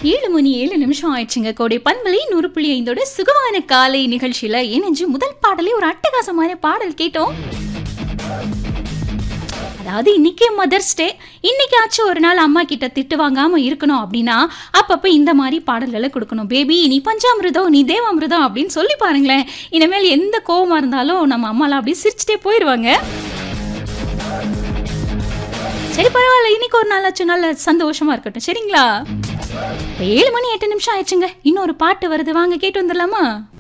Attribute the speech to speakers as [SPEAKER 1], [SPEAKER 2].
[SPEAKER 1] 7 மணி 7 நிமிஷம் ஆயிடுச்சுங்க. கோடை பண்பலை 100.5 சுகமான காலை நிகழ்ச்சியில இணைஞ்சு முதல் பாடலே ஒரு அட்டகாசமான பாடல் கேட்டோம். அதாவது இன்னைக்கு மதர்ஸ் டே, இன்னைக்காச்சும் ஒரு நாள் அம்மா கிட்ட திட்டு வாங்காம இருக்கணும் அப்படின்னா அப்பப்ப இந்த மாதிரி பாடல்களை கொடுக்கணும். பேபி நீ பஞ்சாமிருதம் நீ தேவாமிருதம் அப்படின்னு சொல்லி பாருங்களேன். இனிமேல் எந்த கோவமா இருந்தாலும் நம்ம அம்மாலாம் அப்படியே சிரிச்சுட்டே போயிடுவாங்க. சரி பரவாயில்ல, இன்னைக்கு ஒரு நாளாச்சும் நல்ல சந்தோஷமா இருக்கட்டும் சரிங்களா. 7 மணி 8 நிமிஷம் ஆயிடுச்சுங்க. இன்னொரு பாட்டு வருது, வாங்க கேட்டு வந்துடலாமா?